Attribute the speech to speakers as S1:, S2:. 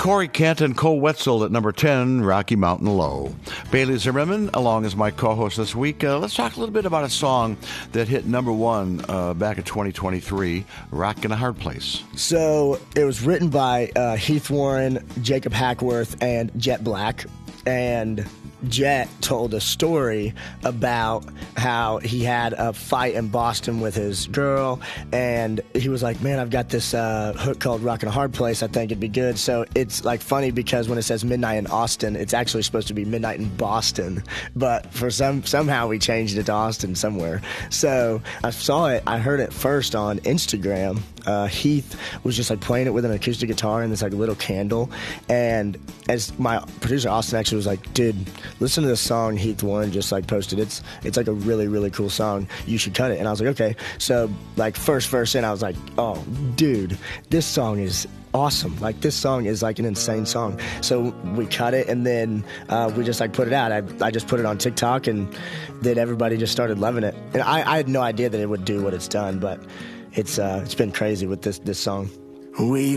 S1: Corey Kent and Cole Wetzel at number 10, Rocky Mountain Low. Bailey Zimmerman, along as my co-host this week. Let's talk a little bit about a song that hit number 1 back in 2023, Rock in a Hard Place.
S2: So it was written by Heath Warren, Jacob Hackworth, and Jet Black. And Jet told a story about how he had a fight in Boston with his girl, and he was like, man, I've got this hook called Rockin' a Hard Place. I think it'd be good. So it's like funny because when it says midnight in Austin, it's actually supposed to be midnight in Boston, but for somehow we changed it to Austin somewhere. So I saw it, I heard it first on Instagram. Heath was just like playing it with an acoustic guitar and this like little candle, and as my producer Austin actually was like, dude, listen to this song Heath Warren just like posted. It's like a really, really cool song. You should cut it. And I was like, okay. So like first verse in, I was like, oh, dude, this song is awesome. Like this song is like an insane song. So we cut it, and then we just like put it out. I just put it on TikTok, and then everybody just started loving it. And I had no idea that it would do what it's done, but it's been crazy with this song.